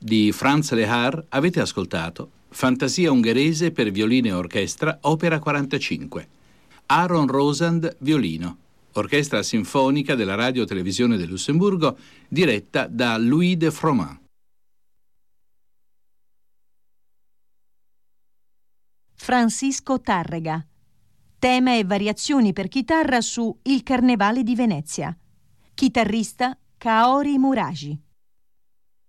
Di Franz Lehár avete ascoltato Fantasia ungherese per violino e orchestra, opera 45. Aaron Rosand, violino. Orchestra sinfonica della Radio Televisione del Lussemburgo, diretta da Louis de Froment. Francisco Tárrega. Tema e variazioni per chitarra su Il Carnevale di Venezia. Chitarrista Kaori Muragi.